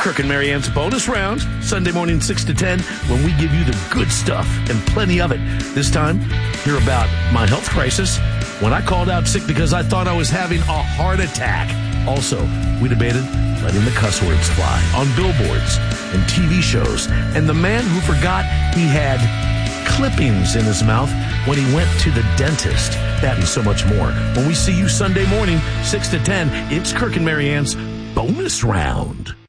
Kirk and Marianne's bonus round, Sunday morning 6 to 10, when we give you the good stuff and plenty of it. This time, hear about my health crisis, when I called out sick because I thought I was having a heart attack. Also, we debated letting the cuss words fly on billboards and TV shows, and the man who forgot he had clippings in his mouth when he went to the dentist. That and so much more. When we see you Sunday morning, 6 to 10, it's Kirk and Marianne's bonus round.